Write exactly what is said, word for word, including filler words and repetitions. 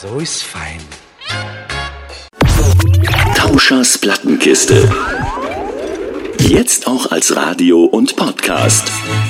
So ist fein. Tauschers Plattenkiste. Jetzt auch als Radio und Podcast.